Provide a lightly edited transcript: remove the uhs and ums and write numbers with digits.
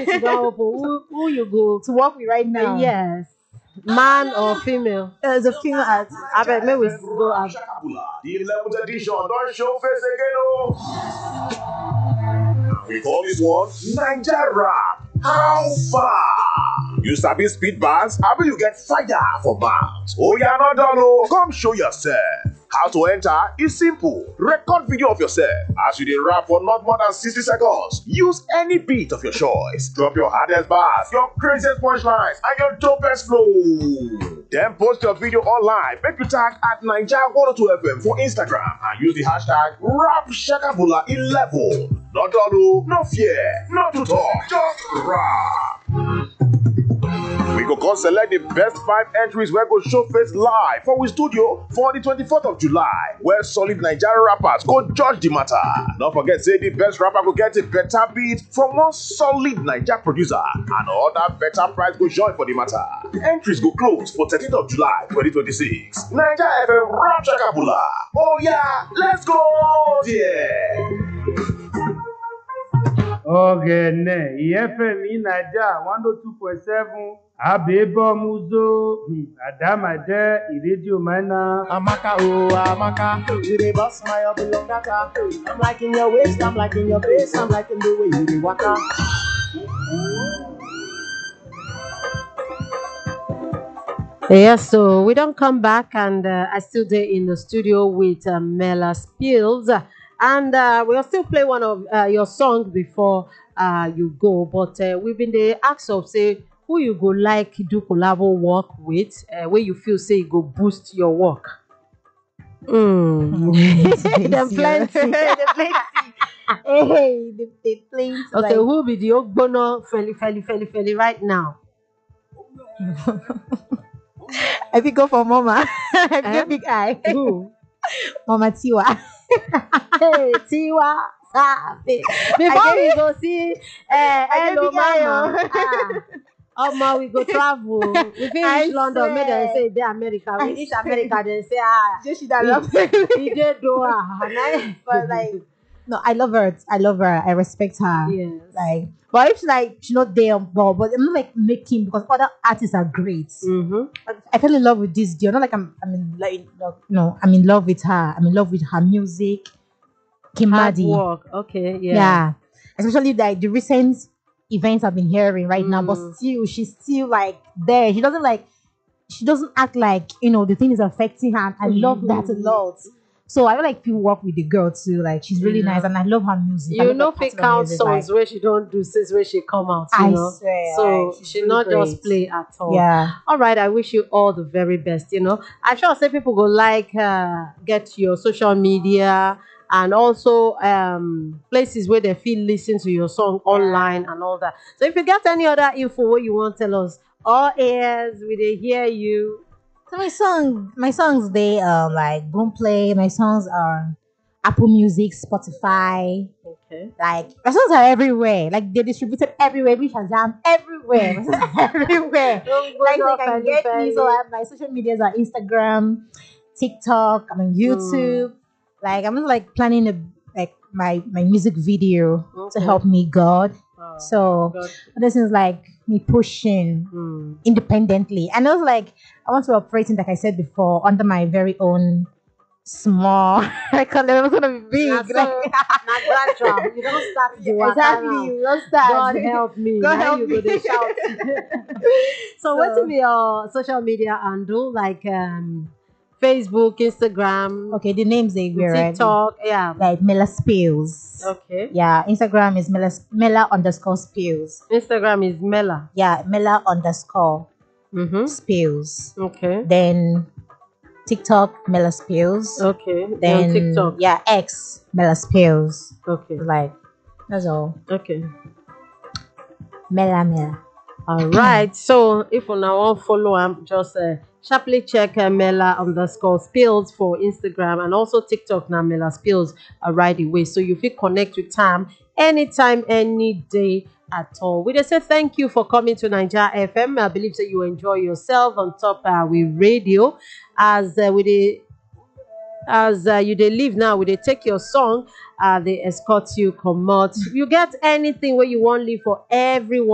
office you don't open, who you go? to work with right now. Yes, man or female? There's a female artist. I bet maybe we go out. Shakabula, the 11th edition, don't show face again, oh. We call this one Niger Rap. How far? You sabi speed bars? How will you get fire for mouth? Oh, you're not done, oh. Come show yourself. How to enter is simple. Record video of yourself as you dey rap for not more than 60 seconds. Use any beat of your choice. Drop your hardest bars, your craziest punchlines, and your dopest flow. Then post your video online. Make you tag at Naija102FM for Instagram and use the hashtag RapShakabula11. Not done, oh. No fear, not to talk, just rap. We go come select the best 5 entries where go show face live for we studio for the 24th of July, where solid Nigerian rappers go judge the matter. Don't forget, say the best rapper go get a better beat from one solid Niger producer, and other better prize go join for the matter. The entries go close for 13th of July 2026. Niger FM Rap Shakabula. Oh yeah, let's go there. Ogene, EFM Naija 102.7, Abebo Muzo, Adamade, Radio Mana. Amaka, oh Amaka, you dey bust my up long data. I'm liking your waist, I'm liking your face, I'm liking the way you dey waka. Yes, so we don't come back, and I still there in the studio with Mela Spills, and we'll still play one of your songs before you go. But we've been the ask of say who you go like do collabo work with, where you feel say you go boost your work. Them plenty. Them plenty. Hey, they plenty. Okay, who be the Ogbono feli right now? I pick go for Mama. I pick big eye. Who? Mama Tiwa. Hey, Tiwa. Before we go see hello mama. Omo, we go travel. We finish London, make them say they America. We reach America, then say She that love. he did Doha. But like, no, I love her. I love her. I respect her. Yes. Like, but if she's not there, but I'm not like making because other artists are great. I fell in love with this girl. Not like I'm in like no, I'm in love with her. I'm in love with her music. Hard Kimadi. work. Okay, yeah. Yeah. Especially like the recent events I've been hearing right now, but still she's still like there. She doesn't act like the thing is affecting her. And I love that a lot. So I would like to work with the girl too. Like she's really nice and I love her music. You know, if you count songs where she don't do since where she come out, you know. Swear, So like, she really not great. just play at all. Yeah. All right, I wish you all the very best. I'm sure say people go like get your social media and also places where they feel listen to your song online and all that. So if you get any other info where you want to tell us, all ears, we they hear you. So my songs they like Boomplay. My songs are Apple Music, Spotify. Okay. Like my songs are everywhere. Like they're distributed everywhere. We Shazam everywhere. Everywhere. Like they can get me. So my social medias are Instagram, TikTok. I'm on YouTube. Like I'm just like planning my music video to help me God. So this is like me pushing independently. And I was like, I want to operate in, like I said before, under my very own small record level. It's gonna be big. Not gradual. You don't start the work Exactly. now. You don't start. God help me. God Now help you me. go dey shout. So what to be your social media handle like Facebook, Instagram, Okay, the names they were right. TikTok, yeah. Like Mela Spills. Okay. Yeah, Instagram is Mela_Spills. Instagram is Mela. Yeah, Mela_Spills. Mm-hmm. Okay. Then TikTok Mela Spills. Okay. Then on TikTok. yeah, X Mela Spills. Okay. Like that's all. Okay. Mela. All right. So if you now want follow, I'm just sharply check Mela_Spills for Instagram and also TikTok now Mela Spills right away. So you feel connect with Tam anytime, any day at all. We just say thank you for coming to Niger FM. I believe that you enjoy yourself on top with radio as you they leave now. We they take your song, they escort you come out. You get anything where you want leave for everyone.